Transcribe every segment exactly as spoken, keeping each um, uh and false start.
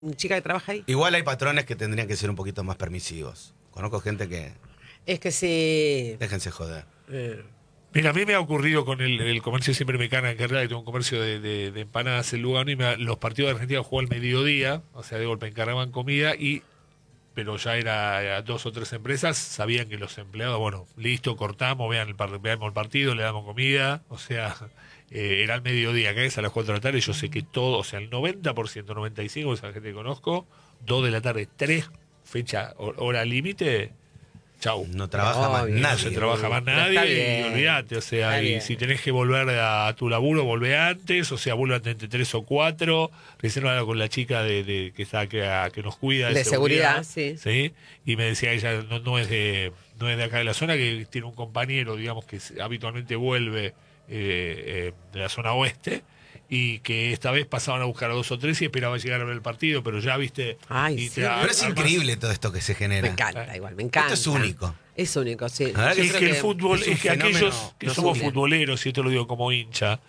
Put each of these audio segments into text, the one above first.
chica que trabaja ahí. Igual hay patrones que tendrían que ser un poquito más permisivos. Conozco gente que... Es que sí. Déjense joder. Eh, mira, a mí me ha ocurrido con el, el comercio, siempre me cagan en carrera, que tengo un comercio de, de, de empanadas en Lugano, y me, los partidos de Argentina jugaban al mediodía, o sea, de golpe encargaban comida, y pero ya era, era dos o tres empresas, sabían que los empleados, bueno, listo, cortamos, vean el, par- veamos el partido, le damos comida, o sea, eh, era al mediodía, acá es a las cuatro de la tarde, yo sé que todo, o sea, el noventa por ciento, noventa y cinco por ciento de esa gente que conozco, dos de la tarde, tres, fecha, hora límite, chau. No trabaja No, más bien. nadie. No se trabaja más Pero está nadie y bien. olvídate, o sea, Está y bien. si tenés que volver a tu laburo, volvé antes, o sea, vuelve antes entre tres o cuatro, recién hablaba con la chica de, de que está que, a- que nos cuida de, De seguridad, sí. sí, y me decía ella no, no es de no es de acá de la zona, que tiene un compañero, digamos, que se- habitualmente vuelve eh, eh, de la zona oeste, y que esta vez pasaban a buscar a dos o tres y esperaba llegar a ver el partido, pero ya viste. Ay, y sí. te- Pero es armas- increíble todo esto que se genera. Me encanta, igual, me encanta. Esto es único. Es único, sí. La verdad Yo Es creo que el fútbol, es es, un que fenómeno aquellos que no somos simple. futboleros, y esto lo digo como hincha,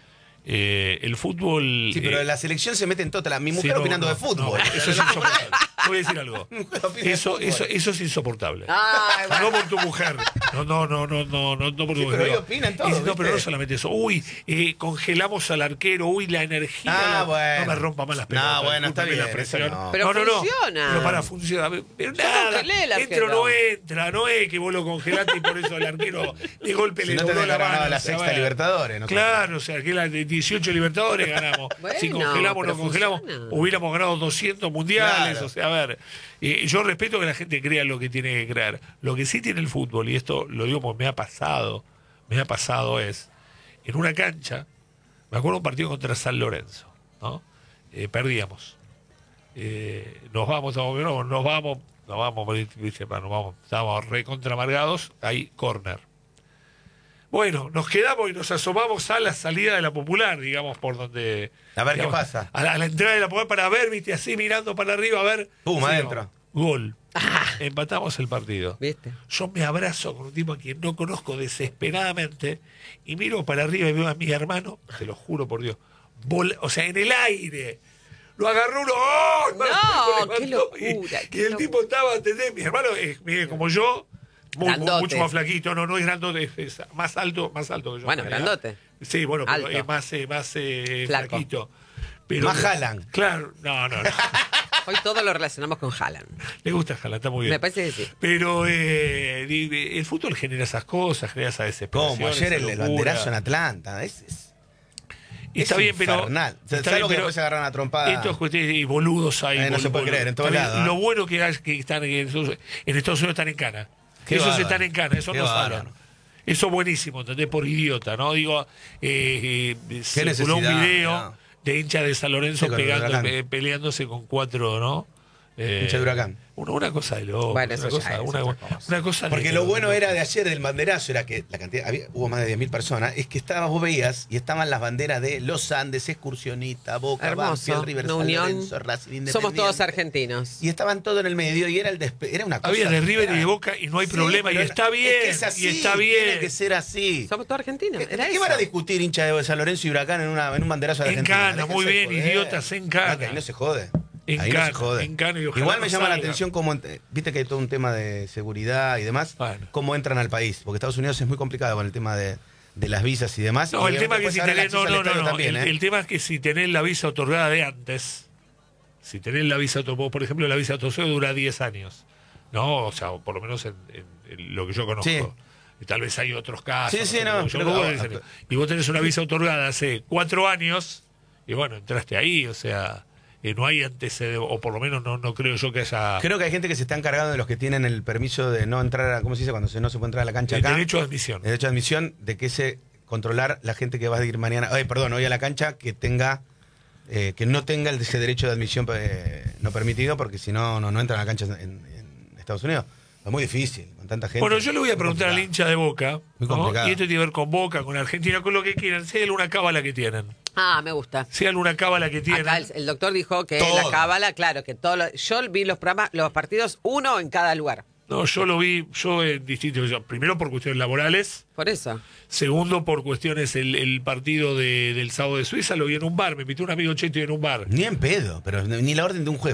eh, el fútbol... Sí, pero eh, la selección se mete en toda. La, mi sí, mujer no, opinando no, de fútbol. no, eso es insoportable. Te voy a decir algo. Mi mujer opina de Eso, fútbol. eso, eso es insoportable. Ay, bueno. No por tu mujer. No, no, no, no, no, no, no por tu Sí, mujer. pero ahí no. opinan todo, Y- No, ¿viste? pero no solamente eso. Uy, eh, congelamos al arquero. Uy, la energía. Ah, la- bueno. No me rompa más las No, pelotas. bueno, está discúlpeme la bien, expresión. eso no. Pero funciona. No, para, funciona. Pero Yo nada, congelé el entra o arquero. no entra. No es que vos lo congelaste y por eso el arquero de golpe Si le no dobló tenés la ganado mano. la o sea, sexta bueno. Libertadores. ¿no? Claro, o sea, que la de dieciocho Libertadores ganamos. Bueno, si congelamos, pero no congelamos, funciona. hubiéramos ganado doscientos mundiales. Claro. O sea, a ver, eh, yo respeto que la gente crea lo que tiene que creer. Lo que sí tiene el fútbol, y esto lo digo porque me ha pasado, me ha pasado es, en una cancha, me acuerdo un partido contra San Lorenzo, ¿no? Eh, perdíamos. Eh, nos vamos, estamos, no, nos vamos, nos vamos, dice, nos vamos, estábamos recontra amargados, ahí, corner. Bueno, nos quedamos y nos asomamos a la salida de la Popular, digamos, por donde... A ver qué digamos, pasa. A la, a la entrada de la Popular para ver, viste, así mirando para arriba, a ver... Pum, Sí, adentro. no, gol. Empatamos el partido. ¿Viste? Yo me abrazo con un tipo a quien no conozco desesperadamente y miro para arriba y veo a mi hermano, te lo juro por Dios, vol- o sea, en el aire. Lo agarró uno, ¡oh! No, Hermano, qué levantó, y- locura, Y, qué el locura. tipo estaba, ¿entendés? Mi hermano es mire, como yo, muy- Grandote. mucho más flaquito, no, no es grandote, es, es más alto, más alto que yo. Bueno, en realidad. grandote. Sí, bueno, pero Alto. es más, eh, más eh, Flaco. flaquito. Pero, Más Haaland. Claro, no, no, no. Hoy todo lo relacionamos con Haaland. Le gusta Haaland, está muy bien. Me parece que sí. Pero eh, di- di- el fútbol genera esas cosas, genera esa desesperación. Como ayer esa el, el locura. banderazo en Atlanta. Es, es, Y está es bien, pero. infernal. O sea, está salvo bien, que pero después se agarran a trompada. estos cuestiones y boludos hay. Eh, no bol- se puede bol- creer, en todos está bien. lados, ¿eh? Lo bueno que, hay- que están en, Estados- en Estados Unidos están en cana. Qué Esos bárbaro. están en cana, esos Qué no bárbaro. salen. Eso es buenísimo, ¿entendés? Por idiota, ¿no? Digo, eh, eh, circuló un necesidad, video no. de hincha de San Lorenzo Sí, con el pegando, Huracán. pe- peleándose con cuatro, ¿no? Eh, Hincha de Huracán. Una, una cosa de loco. Bueno, una, eso ya cosa, es una, otra cosa. una cosa de Porque lo loco. bueno era de ayer del banderazo, era que la cantidad, había, hubo más de diez mil personas, es que estabas, vos veías, y estaban las banderas de Los Andes, Excursionista, Boca, Hermoso. Banfield, River, Una San unión. Lorenzo, Racing, Independiente. Somos todos argentinos. Y estaban todos en el medio y era el despe- era una cosa. Había de River y de era- Boca y no hay Sí, problema, y pero está bien, es que es así, y está Tiene bien. que ser así. Somos todos argentinos. ¿Qué, Era qué eso. van a discutir hincha de San Lorenzo y Huracán en, una, en un banderazo de En Argentina? cana, Déjense muy bien, joder. idiotas, en cana. No, que ahí no se jode. En ahí no cana, se jode. en cana, y ojalá Igual me no llama la salga. atención cómo, viste que hay todo un tema de seguridad y demás, Bueno. cómo entran al país, porque Estados Unidos es muy complicado con el tema de, de las visas y demás. No, y el tema es que después si abre el tenés, no, acceso al no, no, estadio no. también, el, ¿eh? el tema es que si tenés la visa otorgada de antes, si tenés la visa otorgada, por ejemplo, la visa otorgada dura diez años, ¿no? O sea, o por lo menos en, en- en lo que yo conozco. Sí. Y tal vez hay otros casos. Sí, sí, sé, no, yo pero- conozco diez años. Y vos tenés una visa otorgada hace cuatro años, y bueno, entraste ahí, o sea, eh, no hay antecedentes, o por lo menos no, no creo yo que haya Creo que hay gente que se está encargando de los que tienen el permiso de no entrar, a, ¿cómo se dice? Cuando se, no se puede entrar a la cancha el acá. derecho de admisión. El derecho de admisión, de que se controlar la gente que va a ir mañana, ay, perdón, hoy a la cancha, que tenga, eh, que no tenga el- ese derecho de admisión eh, no permitido, porque si no, no, no entran a la cancha en, en Estados Unidos. Es muy difícil, con tanta gente. Bueno, yo le voy a Muy preguntar al complicado. hincha de Boca, Muy ¿no? complicado. Y esto tiene que ver con Boca, con Argentina, con lo que quieran, sea alguna cábala que tienen. Ah, me gusta. Sea alguna cábala que tienen. Acá el, el doctor dijo que Todo. la cábala, claro, que todo lo- yo vi los programas, los partidos, uno en cada lugar. No, yo lo vi, yo en distintos, yo, primero por cuestiones laborales, Por eso. segundo por cuestiones, el, el partido de, del sábado de Suiza lo vi en un bar, me invitó un amigo cheto y en un bar. Ni en pedo, pero ni la orden de un juez.